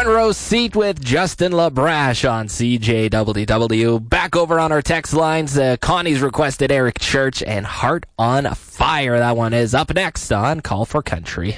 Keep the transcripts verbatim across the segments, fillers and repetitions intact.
Front row seat with Justin LaBrash on C J W W. Back over on our text lines, uh, Connie's requested Eric Church and Heart on Fire. That one is up next on Call for Country.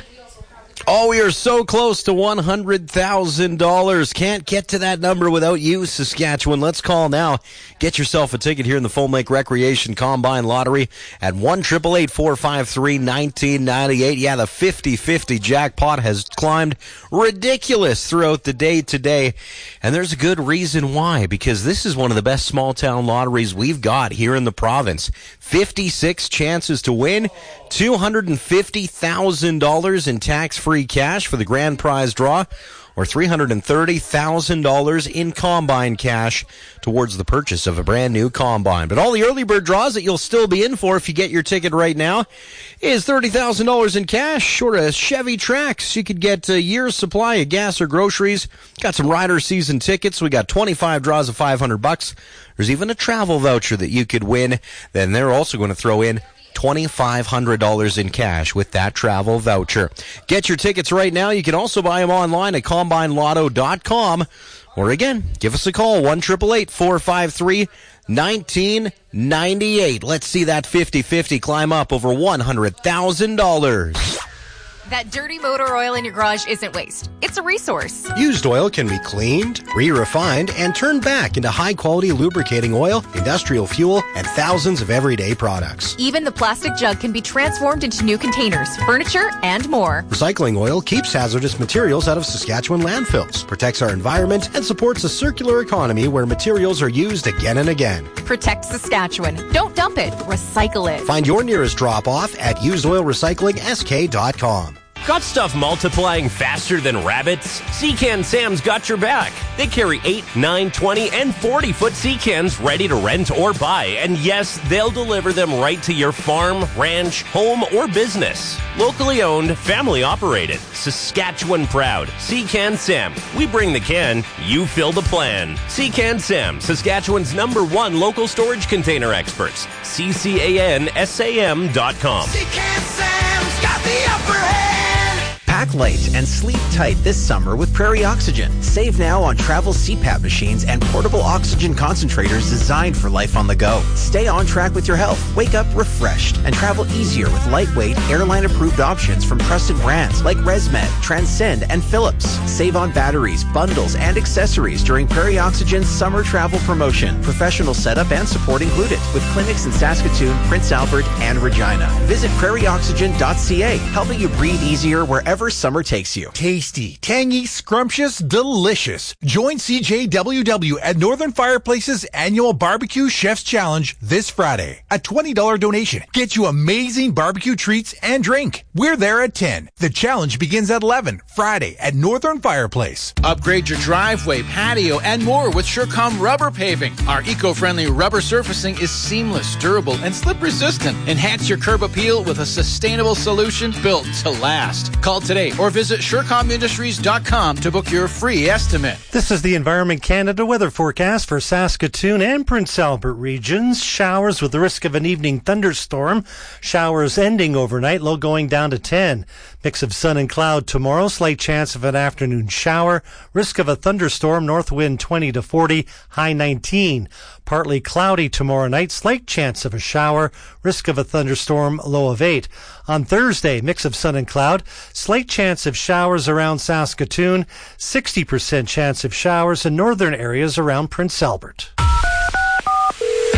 Oh, we are so close to one hundred thousand dollars. Can't get to that number without you, Saskatchewan. Let's call now. Get yourself a ticket here in the Full Lake Recreation Combine Lottery at one eight eight eight, four five three, one nine nine eight. Yeah, the fifty-fifty jackpot has climbed ridiculous throughout the day today. And there's a good reason why, because this is one of the best small-town lotteries we've got here in the province. fifty-six chances to win, two hundred fifty thousand dollars in tax-free cash for the grand prize draw, or three hundred thirty thousand dollars in combine cash towards the purchase of a brand new combine. But all the early bird draws that you'll still be in for if you get your ticket right now is thirty thousand dollars in cash or a Chevy Trax. You could get a year's supply of gas or groceries. Got some rider season tickets. We got twenty-five draws of five hundred bucks. There's even a travel voucher that you could win. Then they're also going to throw in twenty-five hundred dollars in cash with that travel voucher. Get your tickets right now. You can also buy them online at combine lotto dot com. Or again, give us a call, one eight eight eight, four five three, one nine nine eight. Let's see that fifty-fifty climb up over one hundred thousand dollars. That dirty motor oil in your garage isn't waste. It's a resource. Used oil can be cleaned, re-refined, and turned back into high-quality lubricating oil, industrial fuel, and thousands of everyday products. Even the plastic jug can be transformed into new containers, furniture, and more. Recycling oil keeps hazardous materials out of Saskatchewan landfills, protects our environment, and supports a circular economy where materials are used again and again. Protect Saskatchewan. Don't dump it. Recycle it. Find your nearest drop-off at used oil recycling s k dot com. Got stuff multiplying faster than rabbits? Seacan Sam's got your back. They carry eight, nine, twenty, and forty-foot Seacans ready to rent or buy. And yes, they'll deliver them right to your farm, ranch, home, or business. Locally owned, family operated, Saskatchewan proud. Seacan Sam. We bring the can, you fill the plan. Seacan Sam, Saskatchewan's number one local storage container experts. C C A N S A M dot com. Seacan Sam's got the upper hand. Pack light and sleep tight this summer with Prairie Oxygen. Save now on travel C PAP machines and portable oxygen concentrators designed for life on the go. Stay on track with your health. Wake up refreshed and travel easier with lightweight, airline-approved options from trusted brands like ResMed, Transcend, and Philips. Save on batteries, bundles, and accessories during Prairie Oxygen's summer travel promotion. Professional setup and support included, with clinics in Saskatoon, Prince Albert, and Regina. Visit prairie oxygen dot c a, helping you breathe easier wherever summer takes you. Tasty, tangy, scrumptious, delicious. Join C J W W at Northern Fireplace's annual Barbecue Chef's Challenge this Friday. A twenty dollars donation gets you amazing barbecue treats and drink. We're there at ten. The challenge begins at eleven, Friday at Northern Fireplace. Upgrade your driveway, patio, and more with Surecom Rubber Paving. Our eco-friendly rubber surfacing is seamless, durable, and slip-resistant. Enhance your curb appeal with a sustainable solution built to last. Call today or visit surecom industries dot com to book your free estimate. This is the Environment Canada weather forecast for Saskatoon and Prince Albert regions. Showers with the risk of an evening thunderstorm. Showers ending overnight, low going down to ten. Mix of sun and cloud tomorrow. Slight chance of an afternoon shower. Risk of a thunderstorm. North wind twenty to forty. High nineteen. Partly cloudy tomorrow night. Slight chance of a shower. Risk of a thunderstorm. Low of eight. On Thursday, mix of sun and cloud. Slight chance of showers around Saskatoon. sixty percent chance of showers in northern areas around Prince Albert.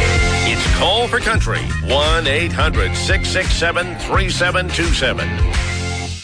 It's Call for Country. one eight hundred, six six seven, three seven two seven.